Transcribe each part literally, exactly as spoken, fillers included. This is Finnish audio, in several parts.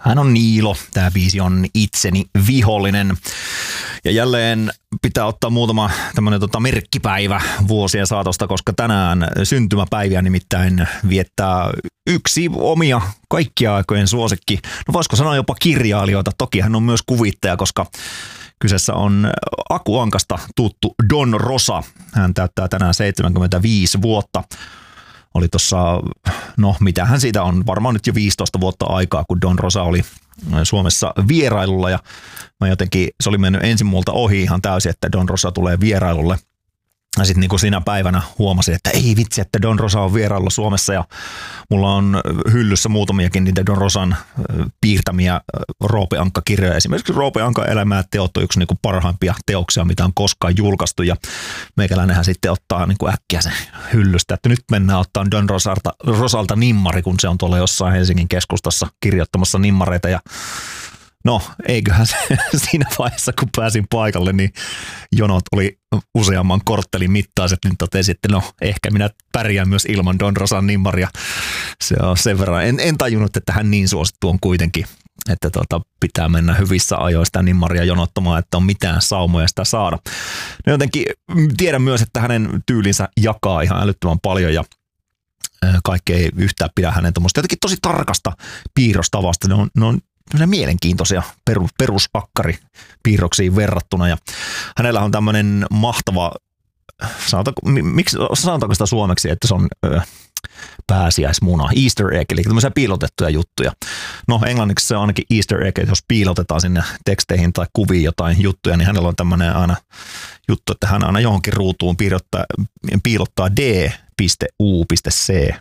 Hän on Niilo, tämä biisi on Itseni vihollinen. Ja jälleen pitää ottaa muutama tämmöinen tota merkkipäivä vuosien saatosta, koska tänään syntymäpäiviä nimittäin viettää yksi omia kaikkia aikojen suosikki. No voisiko sanoa jopa kirjailijoita, toki hän on myös kuvittaja, koska kyseessä on Aku Ankasta tuttu Don Rosa. Hän täyttää tänään seitsemänkymmentäviisi vuotta. Oli tuossa, no mitähän siitä on, varmaan nyt jo viisitoista vuotta aikaa, kun Don Rosa oli Suomessa vierailulla ja mä jotenkin, se oli mennyt ensin multa ohi ihan täysin, että Don Rosa tulee vierailulle. Ja sitten niin kuin siinä päivänä huomasin, että ei vitsi, että Don Rosa on vierailulla Suomessa ja mulla on hyllyssä muutamiakin niitä Don Rosan piirtämiä Roope Ankka-kirjoja. Esimerkiksi Roope Ankan Elämää teot on yksi niin kuin parhaimpia teoksia, mitä on koskaan julkaistu ja meikäläinenhän sitten ottaa niin kuin äkkiä sen hyllystä, että nyt mennään ottaa Don Rosalta, Rosalta nimmari, kun se on tuolla jossain Helsingin keskustassa kirjoittamassa nimmareita ja no, eiköhän se, siinä vaiheessa, kun pääsin paikalle, niin jonot oli useamman korttelin mittaiset, niin totesin, että no, ehkä minä pärjään myös ilman Don Rosan nimmaria. Se on sen verran. En, en tajunnut, että hän niin suosittu on kuitenkin, että tuota, pitää mennä hyvissä ajoin sitä nimmaria jonottamaan, että on mitään saumoja sitä saada. No jotenkin tiedän myös, että hänen tyylinsä jakaa ihan älyttömän paljon ja kaikki ei yhtään pidä hänen tuommoista jotenkin tosi tarkasta piirrostavasta. Ne on, ne on mielenkiintoisia perus, perusakkaripiirroksiin verrattuna ja hänellä on tämmöinen mahtava, sanotaanko, miksi, sanotaanko sitä suomeksi, että se on ö, pääsiäismuna, Easter egg, eli tämmöisiä piilotettuja juttuja. No englanniksi se on ainakin Easter egg, että jos piilotetaan sinne teksteihin tai kuviin jotain juttuja, niin hänellä on tämmöinen aina juttu, että hän aina johonkin ruutuun piilottaa, piilottaa D U C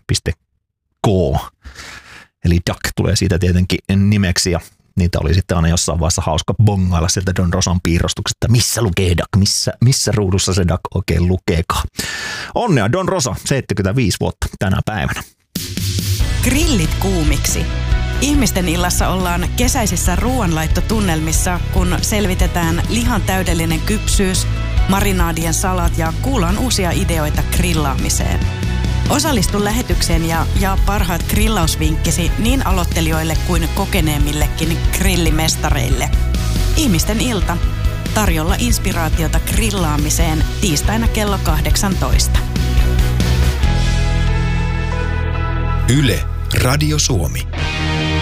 K. Eli Duck tulee siitä tietenkin nimeksi ja niitä oli sitten aina jossain vaiheessa hauska bongailla sieltä Don Rosan piirrostuksesta, missä lukee Duck, missä, missä ruudussa se Duck oikein lukeekaan. Onnea Don Rosa, seitsemänkymmentäviisi vuotta tänä päivänä. Grillit kuumiksi. Ihmisten illassa ollaan kesäisissä ruoanlaittotunnelmissa, kun selvitetään lihan täydellinen kypsyys, marinaadien salat ja kuullaan uusia ideoita grillaamiseen. Osallistu lähetykseen ja jaa parhaat grillausvinkkisi niin aloittelijoille kuin kokeneemmillekin grillimestareille. Ihmisten ilta. Tarjolla inspiraatiota grillaamiseen tiistaina kello kahdeksantoista. Yle, Radio Suomi.